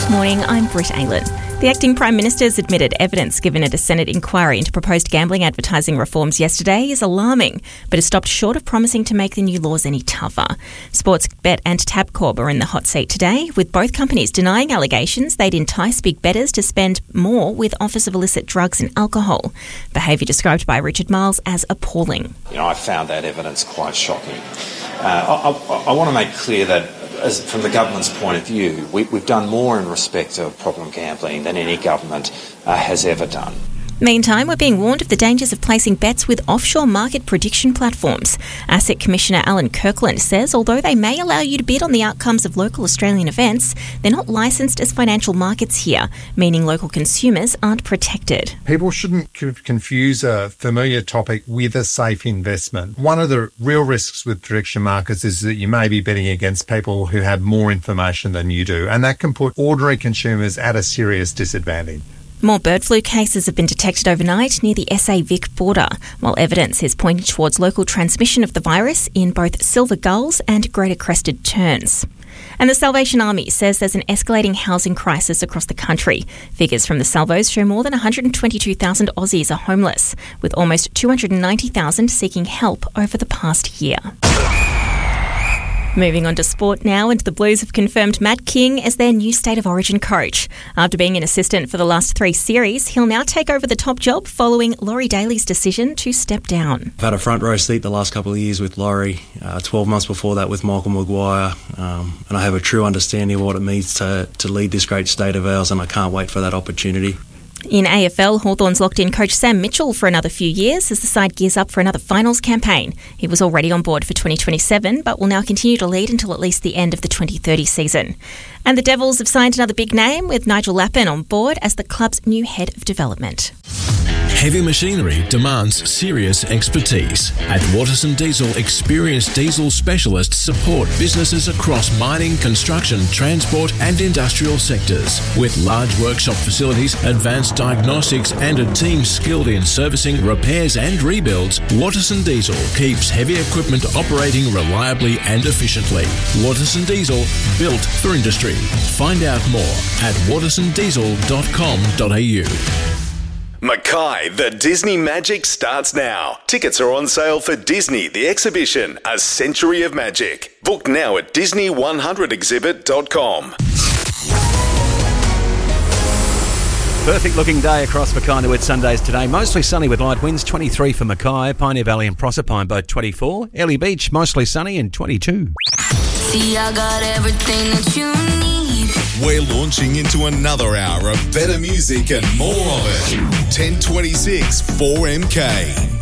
Good morning, I'm Britt Aylen. The acting Prime Minister's admitted evidence given at a Senate inquiry into proposed gambling advertising reforms yesterday is alarming, but has stopped short of promising to make the new laws any tougher. Sportsbet and Tabcorp are in the hot seat today, with both companies denying allegations they'd entice big bettors to spend more with offers of illicit drugs and alcohol. Behaviour described by Richard Miles as appalling. I found that evidence quite shocking. I want to make clear that from the government's point of view, we've done more in respect of problem gambling than any government has ever done. Meantime, we're being warned of the dangers of placing bets with offshore market prediction platforms. Asset Commissioner Alan Kirkland says although they may allow you to bid on the outcomes of local Australian events, they're not licensed as financial markets here, meaning local consumers aren't protected. People shouldn't confuse a familiar topic with a safe investment. One of the real risks with prediction markets is that you may be betting against people who have more information than you do, and that can put ordinary consumers at a serious disadvantage. More bird flu cases have been detected overnight near the SA-Vic border, while evidence is pointing towards local transmission of the virus in both silver gulls and greater crested terns. And the Salvation Army says there's an escalating housing crisis across the country. Figures from the Salvos show more than 122,000 Aussies are homeless, with almost 290,000 seeking help over the past year. Moving on to sport now, and the Blues have confirmed Matt King as their new State of Origin coach. After being an assistant for the last 3 series, he'll now take over the top job following Laurie Daly's decision to step down. I've had a front row seat the last couple of years with Laurie, 12 months before that with Michael Maguire, and I have a true understanding of what it means to lead this great state of ours, and I can't wait for that opportunity. In AFL, Hawthorn's locked in coach Sam Mitchell for another few years as the side gears up for another finals campaign. He was already on board for 2027, but will now continue to lead until at least the end of the 2030 season. And the Devils have signed another big name, with Nigel Lappin on board as the club's new head of development. Heavy machinery demands serious expertise. At Watterson Diesel, experienced diesel specialists support businesses across mining, construction, transport and industrial sectors. With large workshop facilities, advanced diagnostics and a team skilled in servicing, repairs and rebuilds, Watterson Diesel keeps heavy equipment operating reliably and efficiently. Watterson Diesel, built for industry. Find out more at wattersondiesel.com.au. Mackay, the Disney Magic starts now. Tickets are on sale for Disney, the exhibition, A Century of Magic. Book now at Disney100exhibit.com. Perfect looking day across Mackay to Whitsundays today. Mostly sunny with light winds, 23 for Mackay, Pioneer Valley and Proserpine both 24. Ellie Beach, mostly sunny and 22. See, I got everything that you need. We're launching into another hour of better music and more of it. 1026 4MK.